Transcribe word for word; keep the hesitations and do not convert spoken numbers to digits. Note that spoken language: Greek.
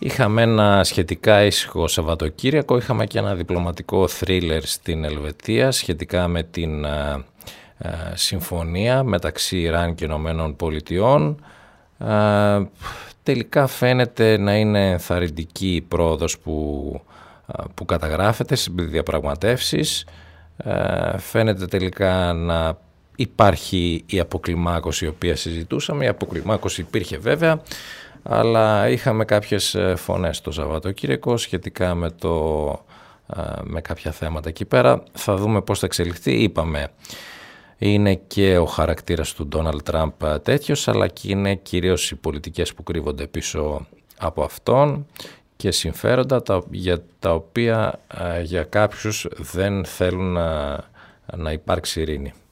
Είχαμε ένα σχετικά ήσυχο Σαββατοκύριακο, είχαμε και ένα διπλωματικό θρίλερ στην Ελβετία σχετικά με την α, α, συμφωνία μεταξύ Ιράν και Ηνωμένων Πολιτειών. Α, τελικά φαίνεται να είναι ενθαρρυντική η πρόοδος που, α, που καταγράφεται στις διαπραγματεύσεις. Α, φαίνεται τελικά να υπάρχει η αποκλιμάκωση η οποία συζητούσαμε. Η αποκλιμάκωση υπήρχε βέβαια, αλλά είχαμε κάποιες φωνές το Σαββατοκύριακο σχετικά με, το, με κάποια θέματα εκεί πέρα. Θα δούμε πώς θα εξελιχθεί. Είπαμε, είναι και ο χαρακτήρας του Ντόναλντ Τραμπ τέτοιος, αλλά και είναι κυρίως οι πολιτικές που κρύβονται πίσω από αυτόν και συμφέροντα τα, για τα οποία για κάποιους δεν θέλουν να, να υπάρξει ειρήνη.